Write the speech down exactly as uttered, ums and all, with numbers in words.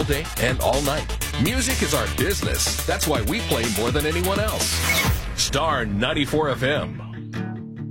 all day and all night. Music is our business. That's why we play more than anyone else. Star ninety-four F M.